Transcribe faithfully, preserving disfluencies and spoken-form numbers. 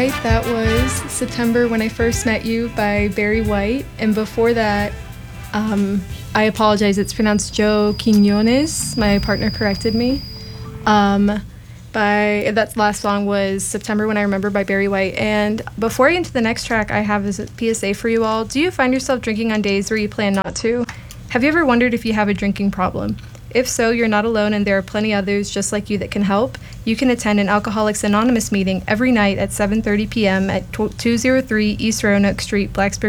White, that was September When I First Met You by Barry White. And before that, um, I apologize, it's pronounced Joe Quinones. My partner corrected me. Um, by that last song was September When I Remember by Barry White. And before I get into the next track, I have this P S A for you all. Do you find yourself drinking on days where you plan not to? Have you ever wondered if you have a drinking problem? If so, you're not alone, and there are plenty others just like you that can help. You can attend an Alcoholics Anonymous meeting every night at seven thirty p.m. at two oh three East Roanoke Street, Blacksburg,